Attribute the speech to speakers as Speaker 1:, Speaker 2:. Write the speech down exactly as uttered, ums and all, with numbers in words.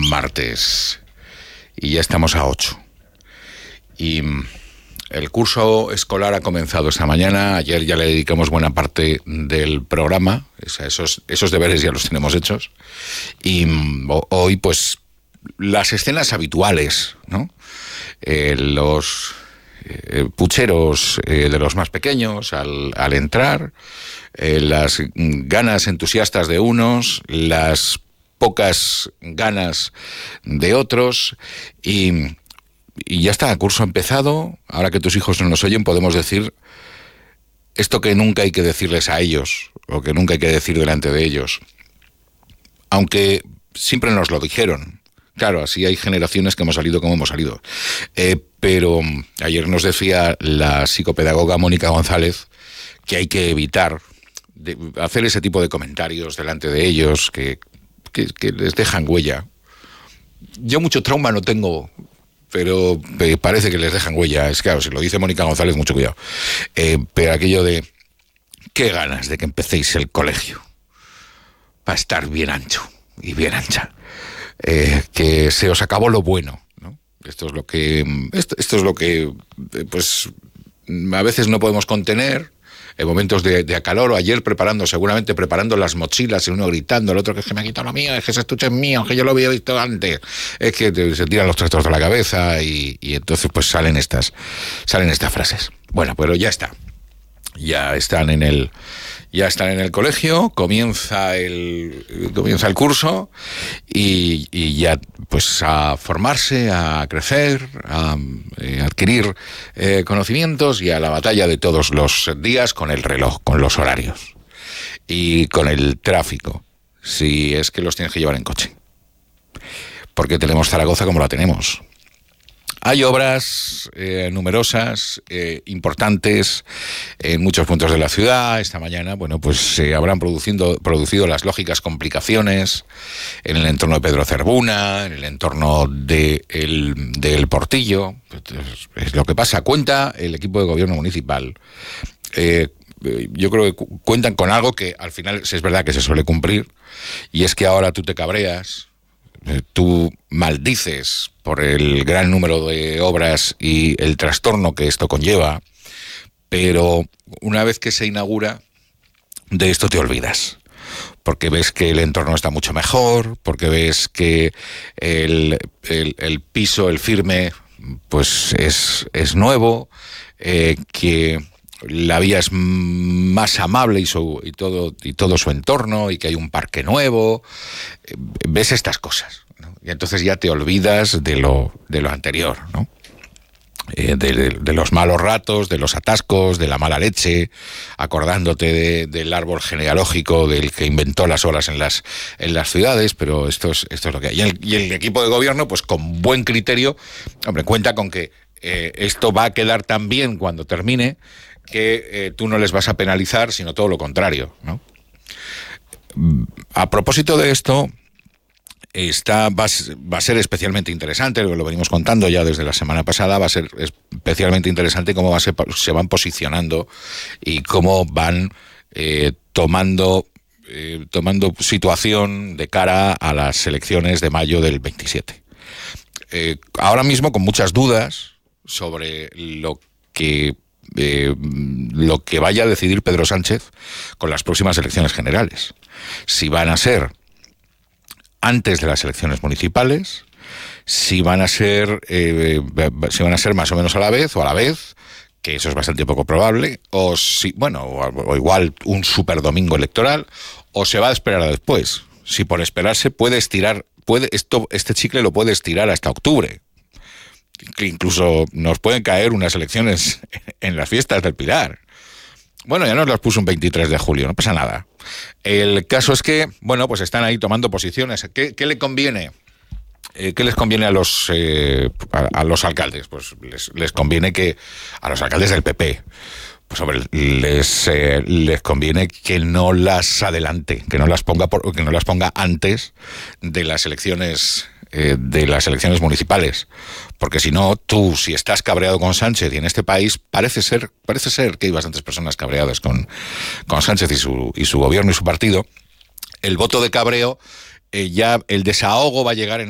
Speaker 1: martes y ya estamos a ocho. Y el curso escolar ha comenzado esta mañana. Ayer ya le dedicamos buena parte del programa. Esos, esos deberes ya los tenemos hechos. Y hoy, pues, las escenas habituales, ¿no? Eh, los eh, pucheros eh, de los más pequeños al, al entrar, eh, las ganas entusiastas de unos, las pocas ganas de otros, y, y ya está, el curso ha empezado. Ahora que tus hijos no nos oyen, podemos decir esto que nunca hay que decirles a ellos, o que nunca hay que decir delante de ellos, aunque siempre nos lo dijeron. Claro, así hay generaciones que hemos salido como hemos salido. Eh, pero ayer nos decía la psicopedagoga Mónica González que hay que evitar de hacer ese tipo de comentarios delante de ellos que, que, que les dejan huella. Yo mucho trauma no tengo, pero me parece que les dejan huella. Es claro, si lo dice Mónica González, mucho cuidado. Eh, pero aquello de qué ganas de que empecéis el colegio para estar bien ancho y bien ancha. Eh, que se os acabó lo bueno, ¿no? Esto es lo que esto, esto es lo que pues a veces no podemos contener en momentos de, de acalor. O ayer preparando, seguramente preparando las mochilas, y uno gritando, el otro que es que me ha quitado lo mío, es que ese estuche es mío, que yo lo había visto antes, es que te, se tiran los trastos de la cabeza y, y entonces pues salen estas salen estas frases. Bueno, pero ya está, ya están en el Ya están en el colegio, comienza el comienza el curso y, y ya pues a formarse, a crecer, a eh, adquirir eh, conocimientos y a la batalla de todos los días con el reloj, con los horarios y con el tráfico, si es que los tienes que llevar en coche. Porque tenemos Zaragoza como la tenemos. Hay obras eh, numerosas, eh, importantes, en muchos puntos de la ciudad. Esta mañana, bueno, pues se habrán producido, producido las lógicas complicaciones en el entorno de Pedro Zerbuna, en el entorno de el, del Portillo. Es lo que pasa. Cuenta el equipo de gobierno municipal. Eh, yo creo que cu- cuentan con algo que al final es verdad que se suele cumplir, y es que ahora tú te cabreas, tú maldices por el gran número de obras y el trastorno que esto conlleva, pero una vez que se inaugura, de esto te olvidas, porque ves que el entorno está mucho mejor, porque ves que el, el, el piso, el firme, pues es, es nuevo, eh, que la vía es más amable y, su, y, todo, y todo su entorno, y que hay un parque nuevo. Ves estas cosas, ¿no? Y entonces ya te olvidas de lo, de lo anterior, ¿no? Eh, de, de, de los malos ratos, de los atascos, de la mala leche, acordándote de, del árbol genealógico del que inventó las olas en las, en las ciudades. Pero esto es, esto es lo que hay. Y el, y el equipo de gobierno, pues con buen criterio, hombre, cuenta con que eh, esto va a quedar tan bien cuando termine, que eh, tú no les vas a penalizar, sino todo lo contrario, ¿no? A propósito de esto, está, va, va a ser especialmente interesante, lo, lo venimos contando ya desde la semana pasada, va a ser especialmente interesante cómo va a ser, se van posicionando y cómo van eh, tomando, eh, tomando situación de cara a las elecciones de mayo del veintisiete. Eh, ahora mismo con muchas dudas sobre lo que Eh, lo que vaya a decidir Pedro Sánchez con las próximas elecciones generales. Si van a ser antes de las elecciones municipales, si van a ser eh, si van a ser más o menos a la vez o a la vez, que eso es bastante poco probable, o si, bueno, o, o igual un super domingo electoral, o se va a esperar a después. Si por esperarse puede estirar, puede esto este chicle lo puede estirar hasta octubre. Que incluso nos pueden caer unas elecciones en las fiestas del Pilar. Bueno, ya nos las puso un veintitrés de julio, no pasa nada. El caso es que, bueno, pues están ahí tomando posiciones. ¿Qué, qué le conviene? Eh, ¿Qué les conviene a los eh, a, a los alcaldes? Pues les, les conviene que a los alcaldes del P P, pues hombre, les eh, les conviene que no las adelante, que no las ponga por, que no las ponga antes de las elecciones eh, de las elecciones municipales, porque si no, tú, si estás cabreado con Sánchez, y en este país parece ser parece ser que hay bastantes personas cabreadas con con Sánchez y su y su gobierno y su partido, el voto de cabreo, eh, ya el desahogo va a llegar en